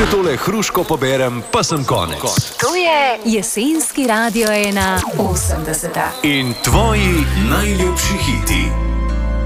Če tole hruško poberem, pa sem konec. To je jesenski Radio 1 80. In tvoji najljubši hiti.